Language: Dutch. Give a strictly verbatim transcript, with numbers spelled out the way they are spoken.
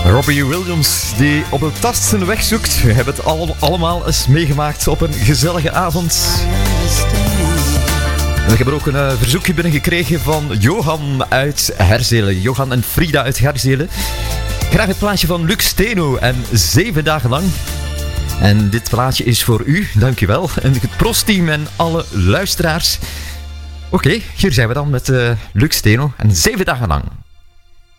Robbie Williams, die op het tast zijn weg zoekt. We hebben het al, allemaal eens meegemaakt op een gezellige avond. En ik heb er ook een uh, verzoekje binnengekregen van Johan uit Herzelen. Johan en Frida uit Herzelen. Graag het plaatje van Luc Steno en zeven dagen lang. En dit plaatje is voor u, dankjewel. En het Prosteam en alle luisteraars. Oké, okay, hier zijn we dan met uh, Luc Steno en zeven dagen lang.